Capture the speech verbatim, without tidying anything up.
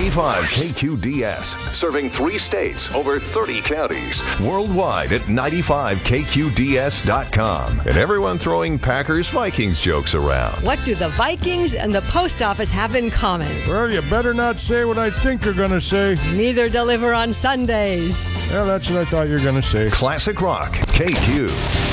ninety-five K Q D S, serving three states, over thirty counties, worldwide at ninety-five K Q D S dot com. And everyone throwing Packers Vikings jokes around. What do the Vikings and the post office have in common? Well, you better not say what I think you're going to say. Neither deliver on Sundays. Well, that's what I thought you were going to say. Classic Rock, K Q.